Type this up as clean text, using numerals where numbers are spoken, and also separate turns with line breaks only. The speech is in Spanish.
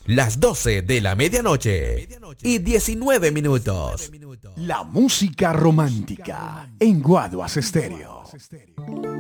las 12 de la medianoche y 19 minutos.
La música romántica en Guaduas Estéreo.